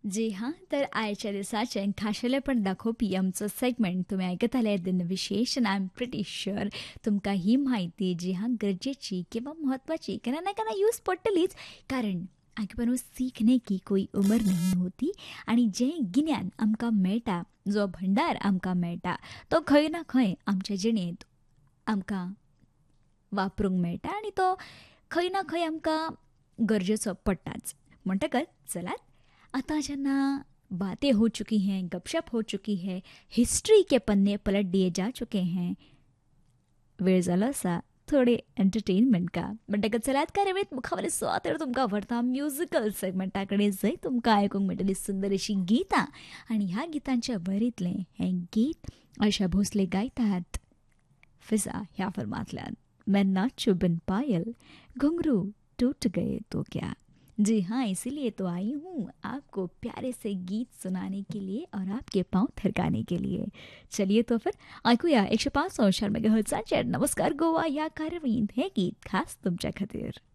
जी हां, तर आयच्या दिसाचें खाशेलेपण दाखोवपी पी.एमचो सेगमेंट तुमी आयकत आले दिन विशेष आय एम प्रिटी शुअर तुमकां ही म्हायती जी हां गरजेची किंवा म्हत्वाची केन्ना ना केन्ना यूज पडटलीच कारण आगे बरो सीखने की कोई उमर नहीं होती आनी जें गिन्यान आमकां मेळटा जो भंडार आमकां मेळटा तो खंय ना खंय आमचे जिणेंत आमकां वापरूंक मेळटा आनी तो खंय ना खंय आमकां गरजेचो पडटाच म्हणटकच चलात आता जेन्ना बातें हो चुकी हैं गपशप हो चुकी है हिस्ट्री के पन्ने पलट दिए जा चुके हैं वेळ जालो आसा थोडे एंटरटेनमेंट का म्हणटकच चलात कार्यावळीत मुखावले सुवातेर तुमकां व्हरता म्युजिकल सेगमेंटा कडेन जंय तुमकां आयकूंक मेळटलीं सुंदर अशीं गितां आनी ह्या गितांच्या भरीतलें हें गीत आशा भोसले गायतात फिजा ह्या फिल्मांतल्यान मैं नाचूं बिन पायल घुंघरू टूट गए तो क्या। जी हाँ, इसीलिए तो आई हूँ आपको प्यारे से गीत सुनाने के लिए और आपके पाँव थिरकाने के लिए। चलिए तो फिर ऐकूया 105.4 मेगाहर्ट्झाचेर नमस्कार गोवा या कार्यावळींत हे गीत खास तुमच्या खातीर.